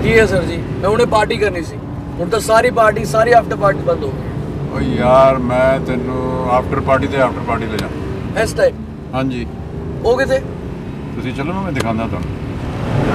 ਕੀ ਹੈ ਸਰ ਜੀ, ਮੈਂ ਹੁਣੇ ਪਾਰਟੀ ਕਰਨੀ ਸੀ, ਹੁਣ ਤਾਂ ਸਾਰੀ ਪਾਰਟੀ ਸਾਰੀ ਆਫਟਰ ਪਾਰਟੀ ਬੰਦ ਹੋ ਗਈ। ਓ ਯਾਰ ਮੈਂ ਤੈਨੂੰ ਆਫਟਰ ਪਾਰਟੀ ਲੈ ਜਾ। ਇਸ ਟਾਈਮ ਹਾਂਜੀ ਉਹ ਕਿਤੇ? ਤੁਸੀਂ ਚਲੋ, ਮੈਂ ਦਿਖਾਉਂਦਾ ਤੁਹਾਨੂੰ।